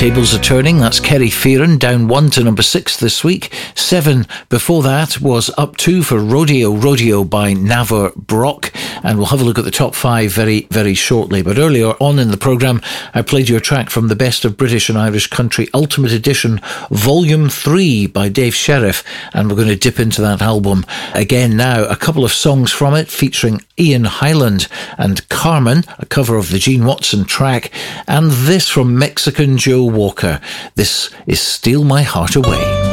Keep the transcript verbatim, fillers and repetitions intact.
Tables are turning. That's Kerry Fearon, down one to number six this week. Seven before that was up two for Rodeo Rodeo by Navor Brock. And we'll have a look at the top five very, very shortly. But earlier on in the programme, I played you a track from the Best of British and Irish Country Ultimate Edition, Volume three by Dave Sheriff. And we're going to dip into that album again now. A couple of songs from it featuring Ian Highland and Carmen, a cover of the Gene Watson track. And this from Mexican Joe Walker. This is Steal My Heart Away.